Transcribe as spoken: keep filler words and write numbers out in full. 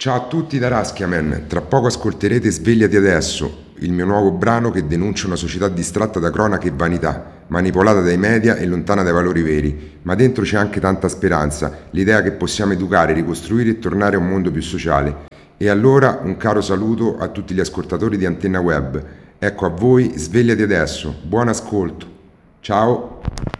Ciao a tutti da Raskiaman, tra poco ascolterete Svegliati adesso, il mio nuovo brano che denuncia una società distratta da cronache e vanità, manipolata dai media e lontana dai valori veri, ma dentro c'è anche tanta speranza, l'idea che possiamo educare, ricostruire e tornare a un mondo più sociale. E allora un caro saluto a tutti gli ascoltatori di Antenna Web. Ecco a voi Svegliati adesso, buon ascolto. Ciao!